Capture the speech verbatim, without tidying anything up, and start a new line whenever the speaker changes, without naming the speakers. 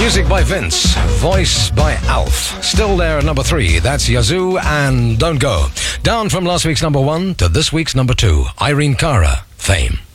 Music by Vince, voice by Alf. Still there at number three, that's Yazoo and Don't Go. Down from last week's number one to this week's number two, Irene Cara, Fame.